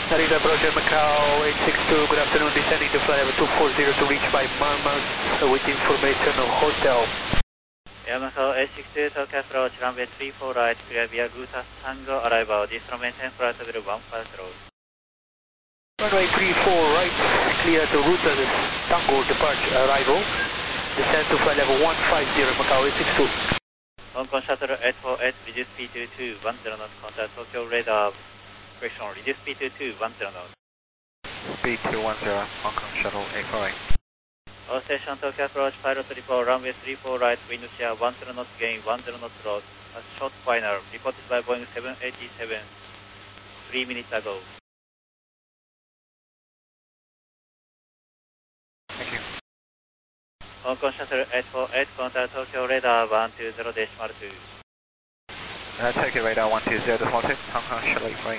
Narita Approach Macau 862, good afternoon, descending to flight level 240 to reach by Monmouth with information of hotel. Air Macau 862, Tokyo Approach, runway 34 right, clear via Guta Tango, arrival, this from maintain flight level 15 road. Runway 34 right, clear to Guta Tango departure arrival, descend to flight level 150, Macau 862. Hong Kong Shuttle 848, reduce speed to 210 knots, contact Tokyo radar, correction, reduce speed to 210 knots. Speed 210, Hong Kong Shuttle 848. All station Tokyo Approach, pilot report, runway 34 right, wind shear 10 knots gain, 10 knots loss, a short final, reported by Boeing 787, 3 minutes ago. Thank you. Hong Kong Shuttle 848, contact Tokyo radar 120.2. Tokyo radar 120.2, Hong Kong Shuttle 848.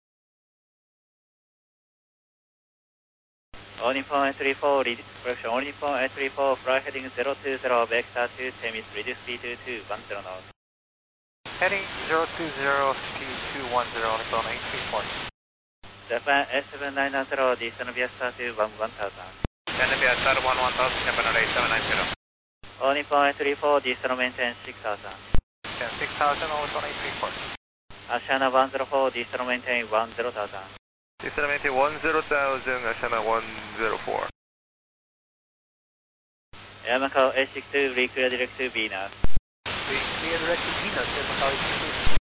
All Nippon 834, correction, all Nippon 834, fly heading 020, vector 2, Temis, reduce speed to 210 knots. Heading 020, speed 210, Nippon 834. Japan S790, descend via star to 1000. Descend via star 1000, Japan A790. All Nippon 834, descend maintain 6000. Descend 6000, all Nippon 834. Ashana 104, descend maintain 10,000. Descend maintain 10,000, Ashana 104. Air Macau 862, reclear direct to Venus. Clear direct to Venus, Air Macau 862.